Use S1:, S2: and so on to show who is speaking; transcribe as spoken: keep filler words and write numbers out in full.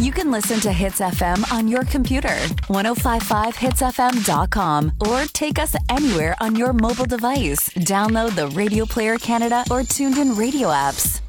S1: You can listen to Hits F M on your computer, ten fifty-five hits f m dot com, or take us anywhere on your mobile device. Download the Radio Player Canada or TuneIn Radio apps.